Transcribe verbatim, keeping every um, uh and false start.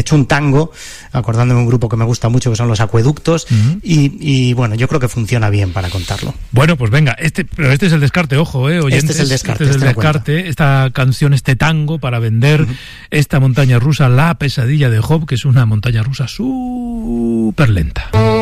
hecho un tango, acordándome de un grupo que me gusta mucho, que son Los Acueductos, uh-huh. y, y bueno, yo creo que funciona bien para contarlo. Bueno, pues venga, este, pero este es el descarte, ojo, eh, oyentes. Este es el descarte. Este es el este descarte, esta canción, este tango para vender uh-huh. esta montaña rusa, La Pesadilla de Job, que es una montaña rusa súper lenta.